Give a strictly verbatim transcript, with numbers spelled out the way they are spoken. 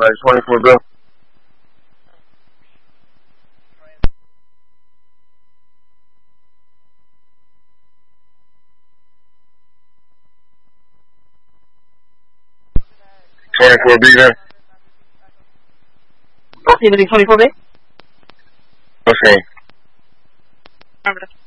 dispatch, twenty-four Bill. twenty-four B there. Proximity twenty-four B. Okay. Affirmative.